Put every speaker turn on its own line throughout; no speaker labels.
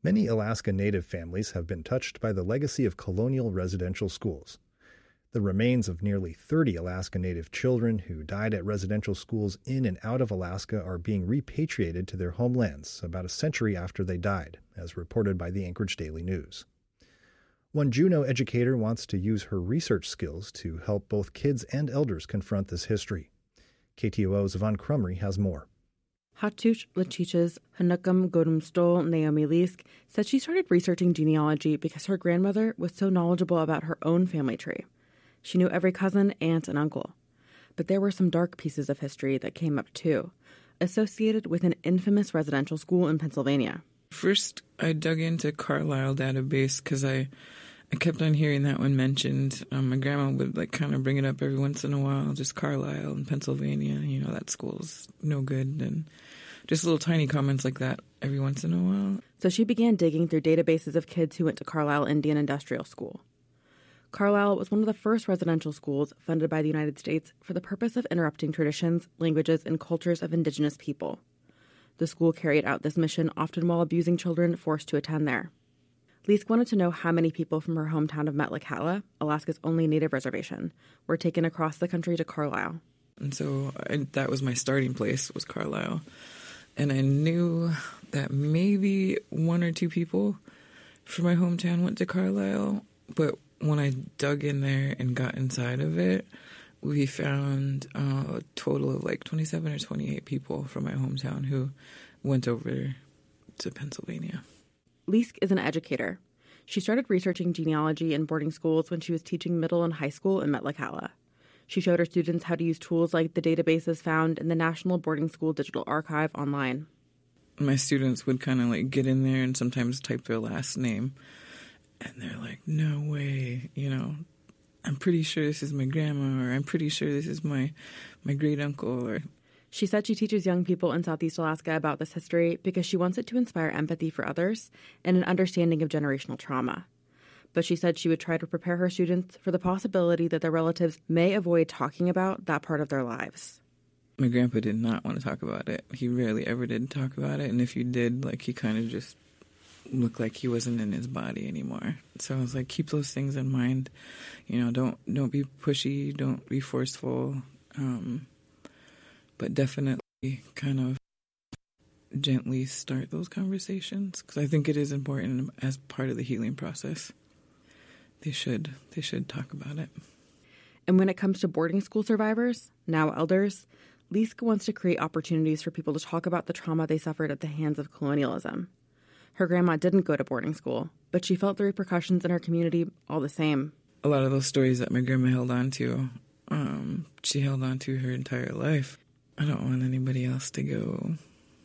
Many Alaska Native families have been touched by the legacy of colonial residential schools. The remains of nearly 30 Alaska Native children who died at residential schools in and out of Alaska are being repatriated to their homelands about a century after they died, as reported by the Anchorage Daily News. One Juneau educator wants to use her research skills to help both kids and elders confront this history. KTOO's Yvonne Crumry has more.
Hatuch Lachich's Hanukam Godumstol Naomi Lisk said she started researching genealogy because her grandmother was so knowledgeable about her own family tree. She knew every cousin, aunt, and uncle. But there were some dark pieces of history that came up too, associated with an infamous residential school in Pennsylvania.
First, I dug into Carlisle database because I kept on hearing that one mentioned. My grandma would kind of bring it up every once in a while, just Carlisle in Pennsylvania. That school's no good, and just little tiny comments like that every once in a while.
So she began digging through databases of kids who went to Carlisle Indian Industrial School. Carlisle was one of the first residential schools funded by the United States for the purpose of interrupting traditions, languages, and cultures of indigenous people. The school carried out this mission often while abusing children forced to attend there. Lisk wanted to know how many people from her hometown of Metlakatla, Alaska's only native reservation, were taken across the country to Carlisle.
And so that was my starting place, was Carlisle. And I knew that maybe one or two people from my hometown went to Carlisle, but when I dug in there and got inside of it, we found a total of 27 or 28 people from my hometown who went over to Pennsylvania.
Lisk is an educator. She started researching genealogy in boarding schools when she was teaching middle and high school in Metlakatla. She showed her students how to use tools like the databases found in the National Boarding School Digital Archive online.
My students would kind of get in there and sometimes type their last name. And they're like, no way, I'm pretty sure this is my grandma, or I'm pretty sure this is my great uncle. Or
She said she teaches young people in Southeast Alaska about this history because she wants it to inspire empathy for others and an understanding of generational trauma. But she said she would try to prepare her students for the possibility that their relatives may avoid talking about that part of their lives.
My grandpa did not want to talk about it. He rarely ever did talk about it. And if you did, he kind of just looked like he wasn't in his body anymore. So I was like, keep those things in mind. Don't be pushy, don't be forceful, but definitely kind of gently start those conversations, because I think it is important as part of the healing process. They should talk about it.
And when it comes to boarding school survivors, now elders, Lisk wants to create opportunities for people to talk about the trauma they suffered at the hands of colonialism. Her grandma didn't go to boarding school, but she felt the repercussions in her community all the same.
A lot of those stories that my grandma held on to, she held on to her entire life. I don't want anybody else to go,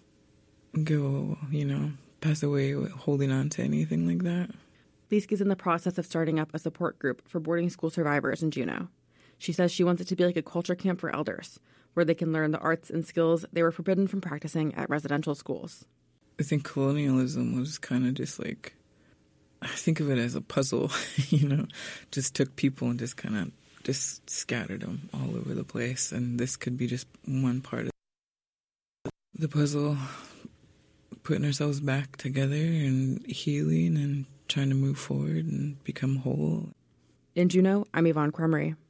pass away holding on to anything like that.
Lisk is in the process of starting up a support group for boarding school survivors in Juneau. She says she wants it to be like a culture camp for elders, where they can learn the arts and skills they were forbidden from practicing at residential schools.
I think colonialism was kind of just I think of it as a puzzle, just took people and just scattered them all over the place. And this could be just one part of the puzzle, putting ourselves back together and healing and trying to move forward and become whole.
In Juneau, I'm Yvonne Crumry.